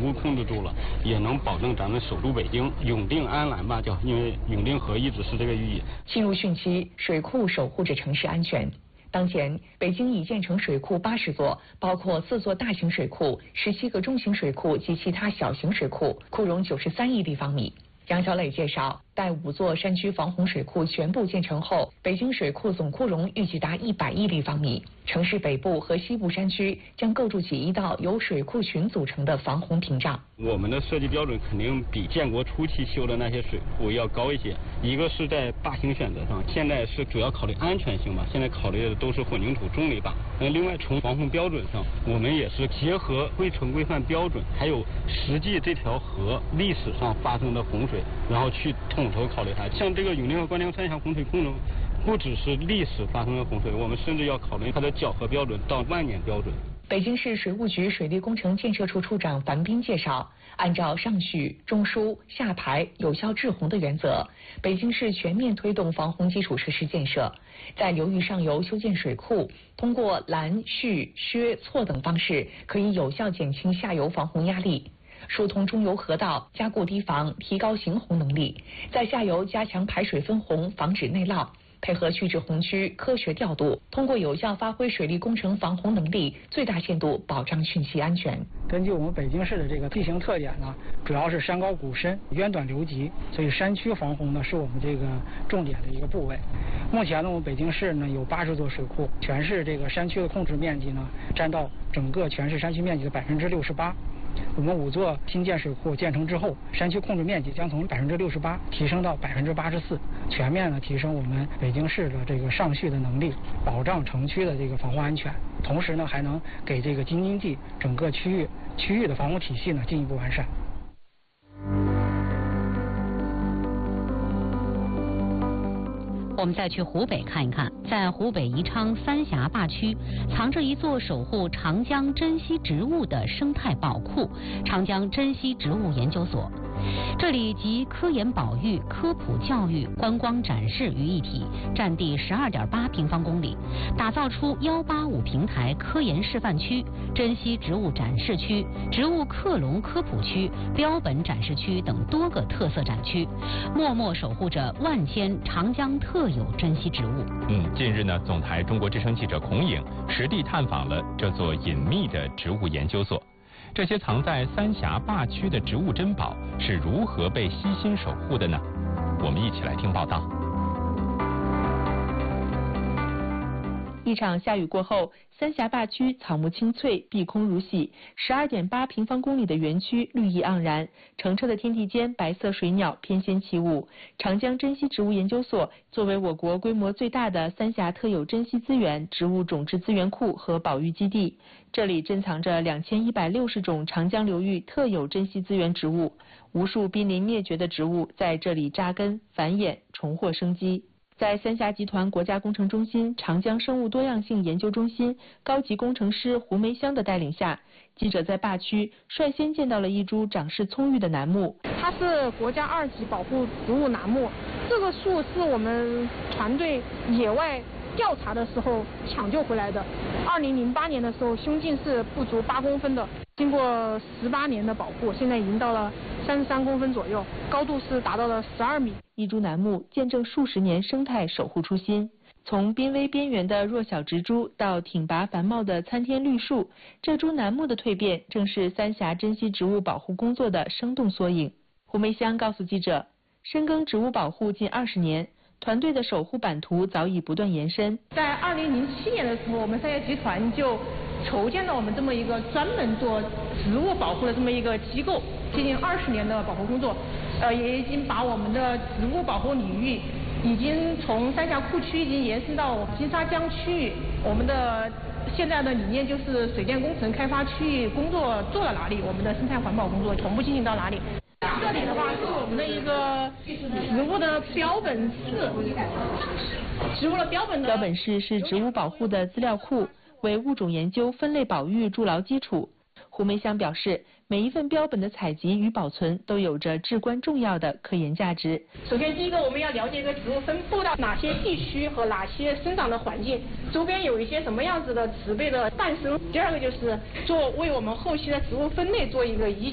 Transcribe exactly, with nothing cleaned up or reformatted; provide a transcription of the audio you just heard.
步控制住了，也能保证咱们守住北京，永定安澜吧，叫因为永定河一直是这个寓意。 进入汛期，水库守护着城市安全。当前，北京已建成水库八十座，包括四座大型水库、十七个中型水库及其他小型水库，库容九十三亿立方米。杨小磊介绍，待五座山区防洪水库全部建成后，北京水库总库容预计达一百亿立方米。城市北部和西部山区将构筑起一道由水库群组成的防洪屏障。 我们的设计标准肯定比建国初期修的那些水库要高一些。一个是在坝型选择上，现在是主要考虑安全性吧，现在考虑的都是混凝土重力坝。那另外从防洪标准上，我们也是结合规程规范标准，还有实际这条河历史上发生的洪水，然后去统筹考虑它。像这个永定河关梁三峡洪水库呢，不只是历史发生的洪水，我们甚至要考虑它的搅合标准到万年标准。 北京市水务局水利工程建设处处长樊斌介绍，按照上蓄、中枢、下排、有效治洪的原则，北京市全面推动防洪基础设施建设，在流域上游修建水库，通过拦、蓄、削、错等方式，可以有效减轻下游防洪压力。疏通中游河道，加固堤防，提高行洪能力；在下游加强排水分洪，防止内涝。配合蓄滞洪区科学调度，通过有效发挥水利工程防洪能力，最大限度保障汛期安全。 根据我们北京市的这个地形特点呢，主要是山高谷深、渊短流急，所以山区防洪呢是我们这个重点的一个部位。目前呢，我们北京市呢有八十座水库，全市这个山区的控制面积呢占到整个全市山区面积的百分之六十八。我们五座新建水库建成之后，山区控制面积将从百分之六十八提升到百分之八十四，全面的提升我们北京市的这个上蓄的能力，保障城区的这个防洪安全。同时呢，还能给这个京津冀整个区域区域的防洪体系呢进一步完善。 我们再去湖北看一看，在湖北宜昌三峡坝区，藏着一座守护长江珍稀植物的生态宝库——长江珍稀植物研究所。这里集科研保育、科普教育、观光展示于一体，占地十二点八平方公里，打造出幺八五平台科研示范区、珍稀植物展示区、植物克隆科普区、标本展示区等多个特色展区，默默守护着万千长江特有珍稀植物。 嗯，近日呢，总台中国之声记者孔颖实地探访了这座隐秘的植物研究所。这些藏在三峡坝区的植物珍宝是如何被悉心守护的呢？我们一起来听报道。 一场下雨过后，三峡坝区草木青翠，碧空如洗，十二点八平方公里的园区绿意盎然，澄澈的天地间，白色水鸟翩跹起舞。长江珍稀植物研究所作为我国规模最大的三峡特有珍稀资源植物种质资源库和保育基地，这里珍藏着两千一百六十种长江流域特有珍稀资源植物，无数濒临灭绝的植物在这里扎根、繁衍、重获生机。在三峡集团国家工程中心长江生物多样性研究中心高级工程师胡梅香的带领下，记者在坝区率先见到了一株长势葱郁的楠木。 它是国家二级保护植物楠木，这个树是我们团队野外调查的时候抢救回来的。二零零八年的时候，胸径是不足八公分的，经过十八年的保护，现在已经到了三十三公分左右，高度是达到了十二米。 一株楠木见证数十年生态守护初心，从濒危边缘的弱小植株到挺拔繁茂的参天绿树，这株楠木的蜕变正是三峡珍稀植物保护工作的生动缩影。胡梅香告诉记者，深耕植物保护近二十年，团队的守护版图早已不断延伸。 在二零零七年的时候，我们三峡集团就筹建了我们这么一个专门做植物保护的这么一个机构，接近二十年的保护工作，呃，也已经把我们的植物保护领域已经从三峡库区已经延伸到金沙江区域。我们的现在的理念就是水电工程开发区域工作做到哪里，我们的生态环保工作同步进行到哪里。这里的话是我们的一个植物的标本室，植物的标本的标本室是植物保护的资料库，为物种研究分类保育筑牢基础。胡梅香表示，每一份标本的采集与保存都有着至关重要的科研价值。 首先，第一个我们要了解这个植物分布到哪些地区和哪些生长的环境，周边有一些什么样子的植被的诞生。第二个就是做为我们后期的植物分类做一个依据。